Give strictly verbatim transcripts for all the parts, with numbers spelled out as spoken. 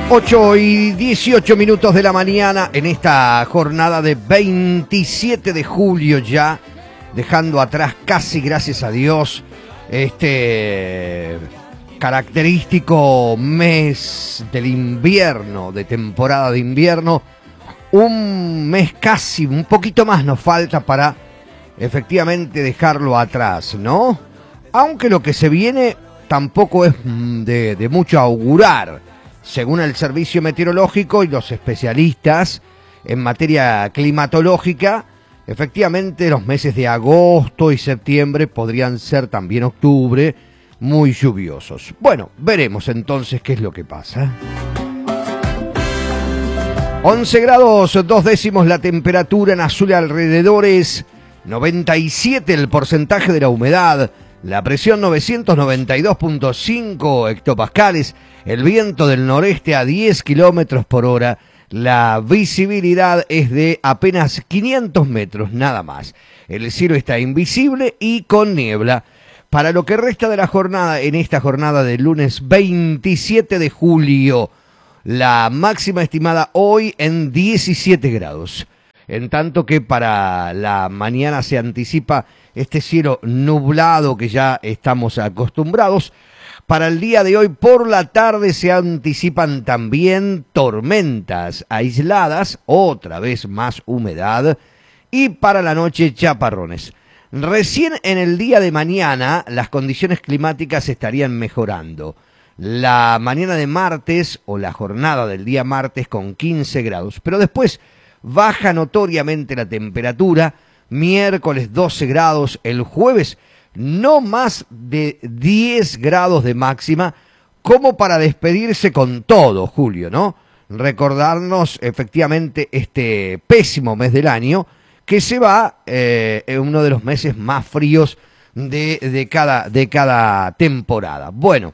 ocho y dieciocho minutos de la mañana en esta jornada de veintisiete de julio ya, dejando atrás casi, gracias a Dios, este característico mes del invierno, de temporada de invierno. Un mes casi, un poquito más nos falta para efectivamente dejarlo atrás, ¿no? Aunque lo que se viene tampoco es de, de mucho augurar. Según el Servicio Meteorológico y los especialistas en materia climatológica, efectivamente los meses de agosto y septiembre podrían ser también octubre muy lluviosos. Bueno, veremos entonces qué es lo que pasa. once grados, dos décimos la temperatura, en azul alrededores, noventa y siete el porcentaje de la humedad, la presión novecientos noventa y dos punto cinco hectopascales, el viento del noreste a diez kilómetros por hora, la visibilidad es de apenas quinientos metros, nada más. El cielo está invisible y con niebla. Para lo que resta de la jornada, en esta jornada del lunes veintisiete de julio, la máxima estimada hoy en diecisiete grados. En tanto que para la mañana se anticipa este cielo nublado que ya estamos acostumbrados. Para el día de hoy por la tarde se anticipan también tormentas aisladas, otra vez más humedad, y para la noche chaparrones. Recién en el día de mañana las condiciones climáticas estarían mejorando. La mañana de martes o la jornada del día martes con quince grados, pero después baja notoriamente la temperatura, miércoles doce grados, el jueves no más de diez grados de máxima, como para despedirse con todo, Julio, ¿no? Recordarnos efectivamente este pésimo mes del año, que se va eh, en uno de los meses más fríos de, de, cada, de cada temporada. Bueno,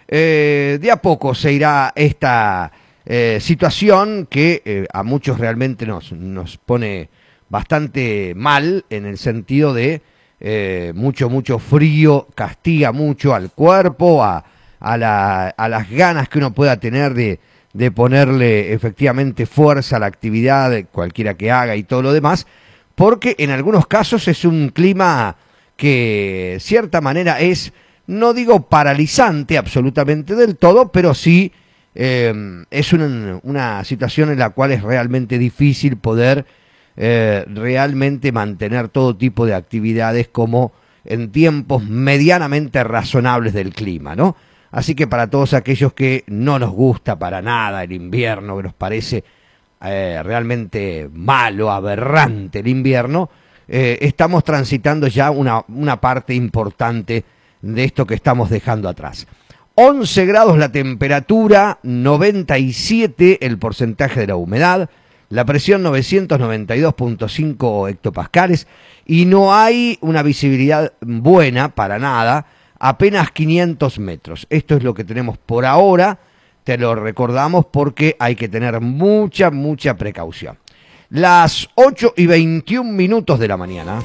eh, de a poco se irá esta eh, situación que eh, a muchos realmente nos, nos pone bastante mal, en el sentido de Eh, mucho, mucho frío, castiga mucho al cuerpo, a, a, la, a las ganas que uno pueda tener de, de ponerle efectivamente fuerza a la actividad, cualquiera que haga y todo lo demás, porque en algunos casos es un clima que, de cierta manera, es, no digo paralizante absolutamente del todo, pero sí eh, es una, una situación en la cual es realmente difícil poder Eh, realmente mantener todo tipo de actividades como en tiempos medianamente razonables del clima, ¿no? Así que para todos aquellos que no nos gusta para nada el invierno, que nos parece eh, realmente malo, aberrante el invierno, eh, estamos transitando ya una, una parte importante de esto que estamos dejando atrás. once grados la temperatura, noventa y siete el porcentaje de la humedad, la presión novecientos noventa y dos punto cinco hectopascales y no hay una visibilidad buena para nada, apenas quinientos metros. Esto es lo que tenemos por ahora, te lo recordamos porque hay que tener mucha, mucha precaución. Las ocho y veintiún minutos de la mañana.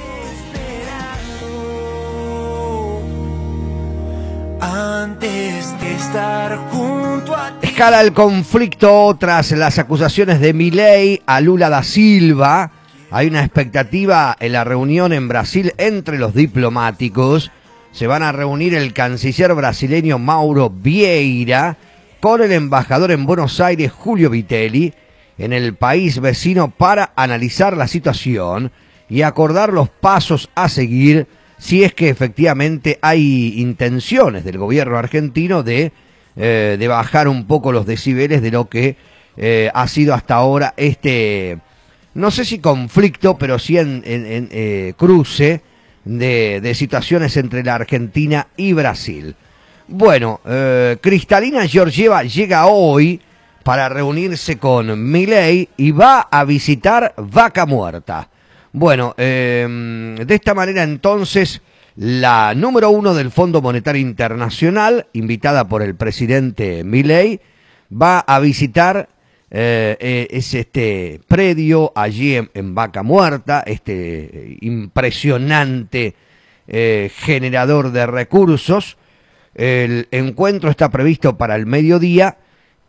Antes de estar junto a ti. Escala el conflicto tras las acusaciones de Milei a Lula da Silva. Hay una expectativa en la reunión en Brasil entre los diplomáticos. Se van a reunir el canciller brasileño Mauro Vieira con el embajador en Buenos Aires Julio Vitelli en el país vecino para analizar la situación y acordar los pasos a seguir si es que efectivamente hay intenciones del gobierno argentino de, eh, de bajar un poco los decibeles de lo que eh, ha sido hasta ahora este, no sé si conflicto, pero sí en, en, en eh, cruce de, de situaciones entre la Argentina y Brasil. Bueno, eh, Cristalina Georgieva llega hoy para reunirse con Milei y va a visitar Vaca Muerta. Bueno, eh, de esta manera entonces la número uno del Fondo Monetario Internacional, invitada por el presidente Milei, va a visitar eh, eh, es este predio allí en, en Vaca Muerta, este eh, impresionante eh, generador de recursos. El encuentro está previsto para el mediodía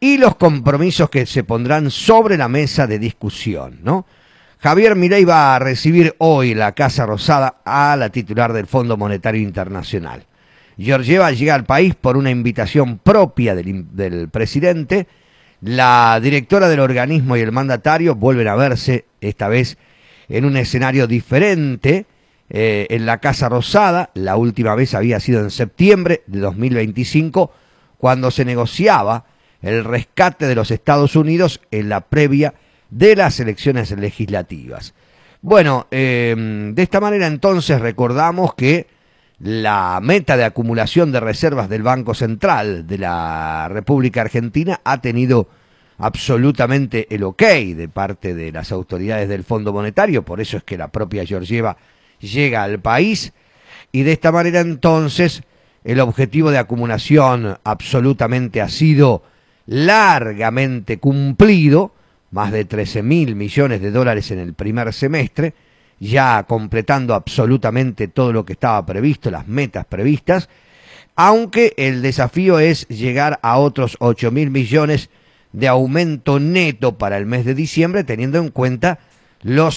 y los compromisos que se pondrán sobre la mesa de discusión, ¿no? Javier Milei va a recibir hoy en la Casa Rosada a la titular del Fondo Monetario Internacional. Georgieva llega al país por una invitación propia del, del presidente. La directora del organismo y el mandatario vuelven a verse, esta vez en un escenario diferente, eh, en la Casa Rosada. La última vez había sido en septiembre de dos mil veinticinco, cuando se negociaba el rescate de los Estados Unidos en la previa de las elecciones legislativas. Bueno, eh, de esta manera entonces recordamos que la meta de acumulación de reservas del Banco Central de la República Argentina ha tenido absolutamente el ok de parte de las autoridades del Fondo Monetario, por eso es que la propia Georgieva llega al país, y de esta manera entonces el objetivo de acumulación absolutamente ha sido largamente cumplido, más de trece mil millones de dólares en el primer semestre, ya completando absolutamente todo lo que estaba previsto, las metas previstas, aunque el desafío es llegar a otros ocho mil millones de aumento neto para el mes de diciembre, teniendo en cuenta los